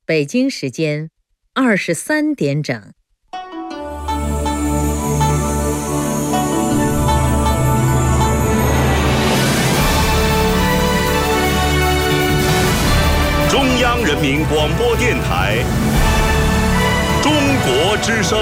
北京时间23点整。 中央人民广播电台中国之声。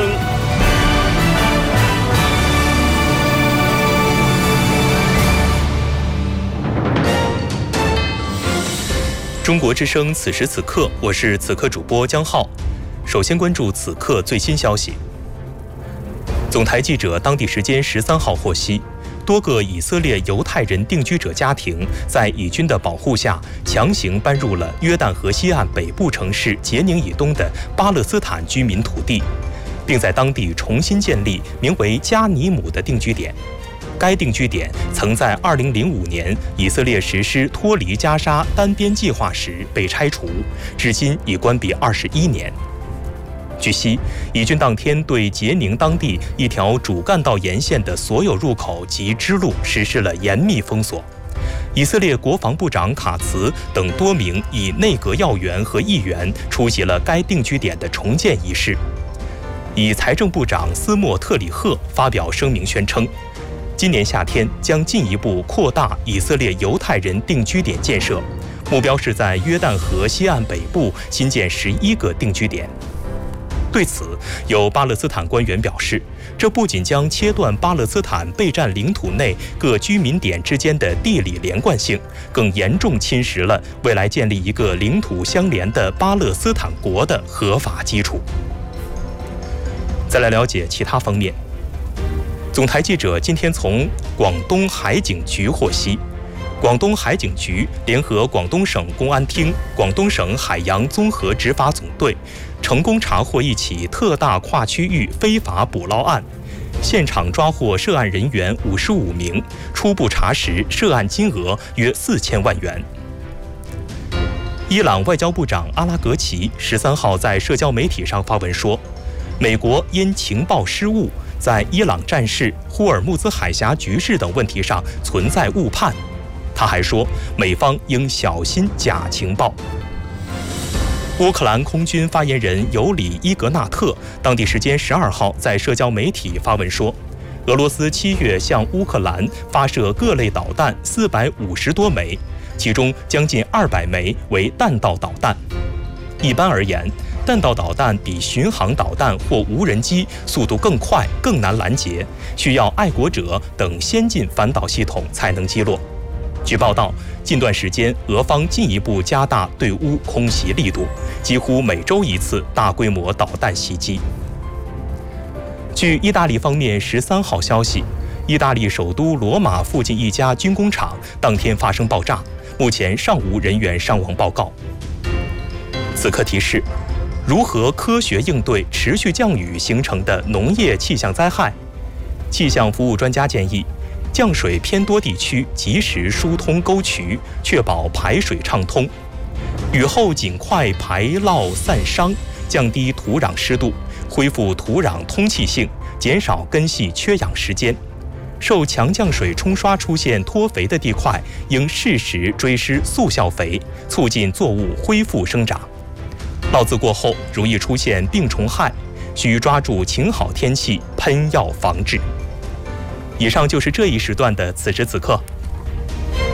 中国之声，此时此刻，我是此刻主播江浩。首先关注此刻最新消息。总台记者当地时间13号获悉，多个以色列犹太人定居者家庭在以军的保护下，强行搬入了约旦河西岸北部城市杰宁以东的巴勒斯坦居民土地，并在当地重新建立名为加尼姆的定居点。该定居点曾在2005年以色列实施脱离加沙单边计划时被拆除，至今已关闭21年。据悉，以军当天对杰宁当地一条主干道沿线的所有入口及支路实施了严密封锁。以色列国防部长卡茨等多名以内阁要员和议员出席了该定居点的重建仪式。以财政部长斯莫特里赫发表声明宣称，今年夏天将进一步扩大以色列犹太人定居点建设，目标是在约旦河西岸北部新建11个定居点。对此，有巴勒斯坦官员表示，这不仅将切断巴勒斯坦备战领土内各居民点之间的地理连贯性，更严重侵蚀了未来建立一个领土相连的巴勒斯坦国的合法基础。再来了解其他方面。总台记者今天从广东海警局获悉，广东海警局联合广东省公安厅、广东省海洋综合执法总队，成功查获一起特大跨区域非法捕捞案，现场抓获涉案人员55名，初步查实涉案金额约4000万元。伊朗外交部长阿拉格齐13号在社交媒体上发文说，美国因情报失误，在伊朗战事、呼尔木兹海峡局势等问题上存在误判。他还说，美方应小心假情报。乌克兰空军发言人尤里伊格纳特当地时间12号在社交媒体发文说，俄罗斯7月向乌克兰发射各类导弹450多枚，其中将近200枚为弹道导弹。一般而言，弹道导弹比巡航导弹或无人机速度更快、更难拦截，需要爱国者等先进反导系统才能击落。据报道，近段时间俄方进一步加大对乌空袭力度，几乎每周一次大规模导弹袭击。据意大利方面13号消息，意大利首都罗马附近一家军工厂当天发生爆炸，目前尚无人员伤亡报告。此刻提示：如何科学应对持续降雨形成的农业气象灾害？气象服务专家建议，降水偏多地区及时疏通沟渠，确保排水畅通。雨后尽快排涝散伤，降低土壤湿度，恢复土壤通气性，减少根系缺氧时间。受强降水冲刷出现脱肥的地块，应适时追施速效肥，促进作物恢复生长。涝渍过后容易出现病虫害，需抓住晴好天气喷药防治。以上就是这一时段的此时此刻，